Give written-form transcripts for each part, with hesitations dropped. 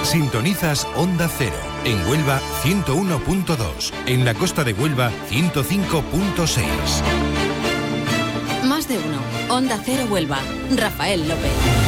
Sintonizas Onda Cero. En Huelva 101.2. En la costa de Huelva 105.6. Más de uno. Onda Cero Huelva. Rafael López.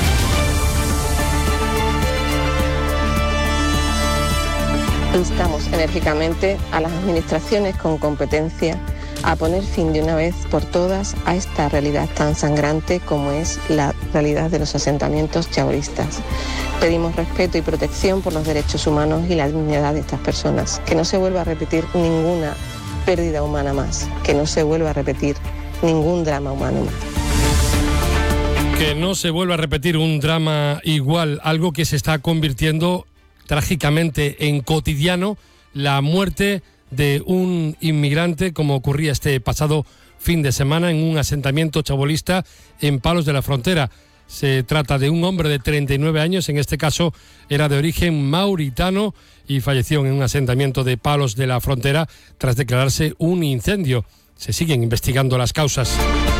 Instamos enérgicamente a las administraciones con competencia a poner fin de una vez por todas a esta realidad tan sangrante como es la realidad de los asentamientos chabolistas. Pedimos respeto y protección por los derechos humanos y la dignidad de estas personas. Que no se vuelva a repetir ninguna pérdida humana más. Que no se vuelva a repetir ningún drama humano más. Que no se vuelva a repetir un drama igual, algo que se está convirtiendo trágicamente en cotidiano, la muerte de un inmigrante, como ocurría este pasado fin de semana en un asentamiento chabolista en Palos de la Frontera. Se trata de un hombre de 39 años, en este caso era de origen mauritano y falleció en un asentamiento de Palos de la Frontera tras declararse un incendio. Se siguen investigando las causas.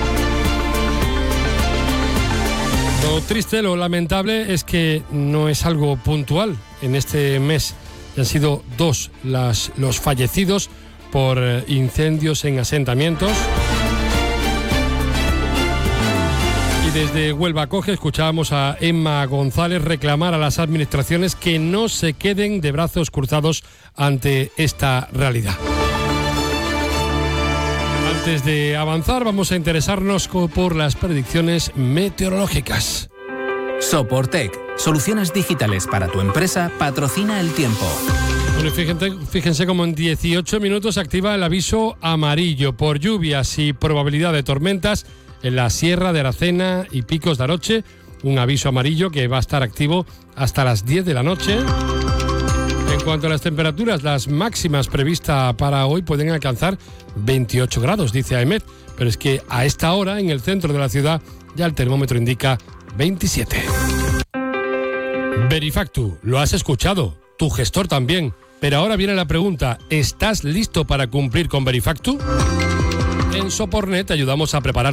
Lo triste, lo lamentable es que no es algo puntual. En este mes han sido 2 los fallecidos por incendios en asentamientos. Y desde Huelva Acoge escuchábamos a Emma González reclamar a las administraciones que no se queden de brazos cruzados ante esta realidad. Antes de avanzar, vamos a interesarnos por las predicciones meteorológicas. Soportec, soluciones digitales para tu empresa, patrocina el tiempo. Bueno, fíjense cómo en 18 minutos se activa el aviso amarillo por lluvias y probabilidad de tormentas en la Sierra de Aracena y Picos de Aroche. Un aviso amarillo que va a estar activo hasta las 10 de la noche. En cuanto a las temperaturas, las máximas previstas para hoy pueden alcanzar 28 grados, dice AEMET. Pero es que a esta hora, en el centro de la ciudad, ya el termómetro indica 27. Verifactu, lo has escuchado, tu gestor también. Pero ahora viene la pregunta, ¿estás listo para cumplir con Verifactu? En Sopornet te ayudamos a preparar